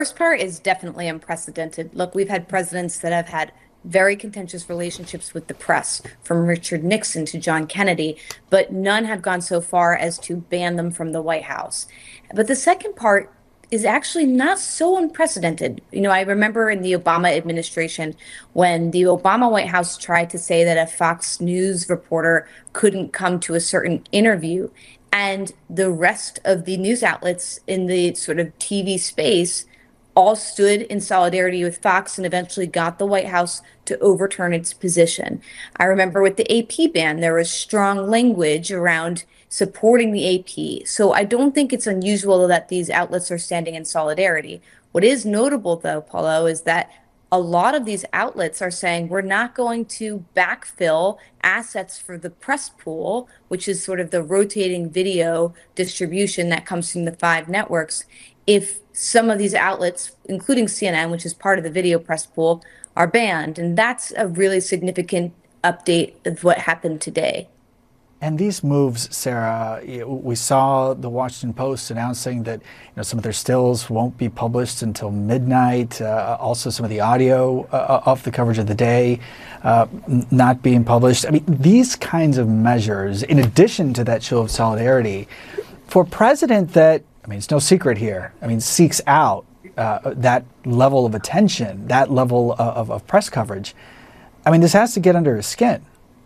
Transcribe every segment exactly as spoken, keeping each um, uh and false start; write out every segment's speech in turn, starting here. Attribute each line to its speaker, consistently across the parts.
Speaker 1: First part is definitely unprecedented. Look, we've had presidents that have had very contentious relationships with the press, from Richard Nixon to John Kennedy, but none have gone so far as to ban them from the White House. But the second part is actually not so unprecedented. You know, I remember in the Obama administration when the Obama White House tried to say that a Fox News reporter couldn't come to a certain interview, and the rest of the news outlets in the sort of T V space all stood in solidarity with Fox and eventually got the White House to overturn its position. I remember with the A P ban, there was strong language around supporting the A P. So I don't think it's unusual that these outlets are standing in solidarity. What is notable, though, Paulo, is that a lot of these outlets are saying we're not going to backfill assets for the press pool, which is sort of the rotating video distribution that comes from the five networks, if some of these outlets, including C N N, which is part of the video press pool, are banned. And that's a really significant update of what happened today.
Speaker 2: And these moves, Sarah, we saw the Washington Post announcing that you know some of their stills won't be published until midnight. Uh, also, some of the audio uh, of the coverage of the day uh, not being published. I mean, these kinds of measures, in addition to that show of solidarity, for a president that, I mean, it's no secret here, I mean, seeks out uh, that level of attention, that level of, of press coverage. I mean, this has to get under his skin.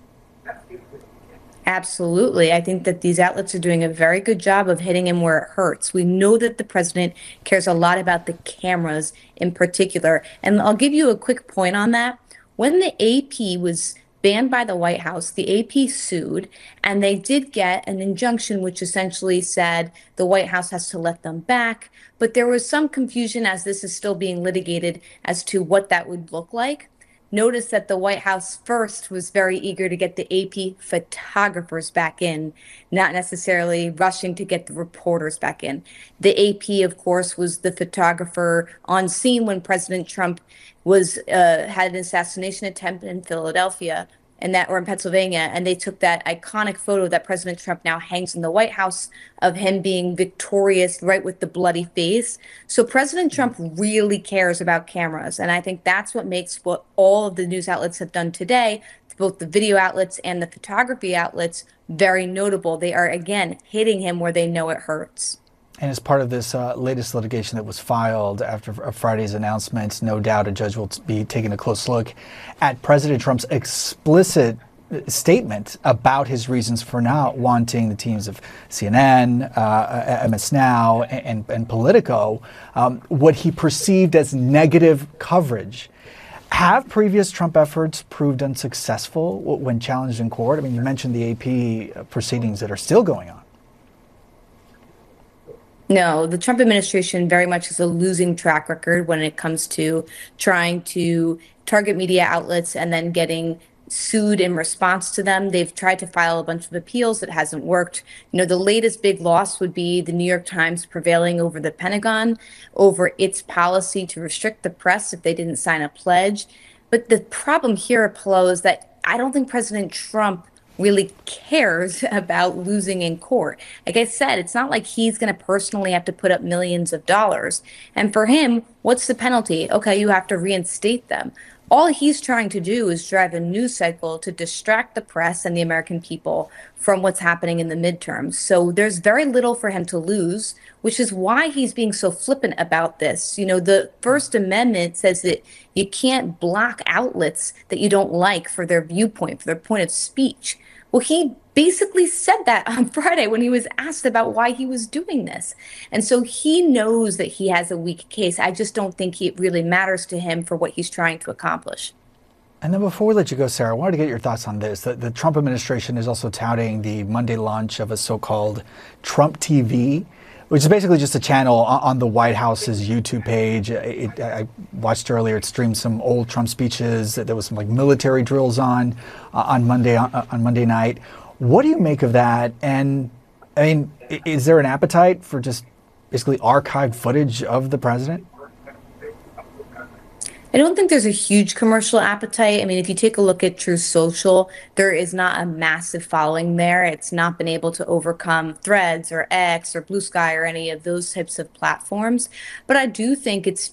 Speaker 1: Absolutely. I think that these outlets are doing a very good job of hitting him where it hurts. We know that the president cares a lot about the cameras in particular. And I'll give you a quick point on that. When the A P was banned by the White House, the A P sued, and they did get an injunction which essentially said the White House has to let them back. But there was some confusion, as this is still being litigated, as to what that would look like. Notice that the White House first was very eager to get the A P photographers back in, not necessarily rushing to get the reporters back in. The A P, of course, was the photographer on scene when President Trump was uh, had an assassination attempt in Philadelphia and that or in Pennsylvania, and they took that iconic photo that President Trump now hangs in the White House of him being victorious, right, with the bloody face. So President Trump really cares about cameras, and I think that's what makes what all of the news outlets have done today, both the video outlets and the photography outlets, very notable. They are, again, hitting him where they know it hurts.
Speaker 2: And as part of this uh, latest litigation that was filed after Friday's announcement, no doubt a judge will be taking a close look at President Trump's explicit statement about his reasons for not wanting the teams of C N N, uh, M S Now, and, and Politico, um, what he perceived as negative coverage. Have previous Trump efforts proved unsuccessful when challenged in court? I mean, you mentioned the A P proceedings that are still going on.
Speaker 1: No, the Trump administration very much has a losing track record when it comes to trying to target media outlets and then getting sued in response to them. They've tried to file a bunch of appeals. It hasn't worked. You know, the latest big loss would be the New York Times prevailing over the Pentagon over its policy to restrict the press if they didn't sign a pledge. But the problem here, Paulo, is that I don't think President Trump really cares about losing in court. Like I said, it's not like he's going to personally have to put up millions of dollars. And for him, what's the penalty? Okay, you have to reinstate them. All he's trying to do is drive a news cycle to distract the press and the American people from what's happening in the midterms. So there's very little for him to lose, which is why he's being so flippant about this. You know, the First Amendment says that you can't block outlets that you don't like for their viewpoint, for their point of speech. Well, he basically said that on Friday when he was asked about why he was doing this. And so he knows that he has a weak case. I just don't think it really matters to him for what he's trying to accomplish.
Speaker 2: And then before we let you go, Sarah, I wanted to get your thoughts on this. The, the Trump administration is also touting the Monday launch of a so-called Trump T V, which is basically just a channel on the White House's YouTube page. It, I watched earlier, it streamed some old Trump speeches. There was some like military drills on uh, on Monday on, on Monday night. What do you make of that? And I mean, is there an appetite for just basically archived footage of the president?
Speaker 1: I don't think there's a huge commercial appetite. I mean, if you take a look at True Social, there is not a massive following there. It's not been able to overcome Threads or X or Blue Sky or any of those types of platforms. But I do think it's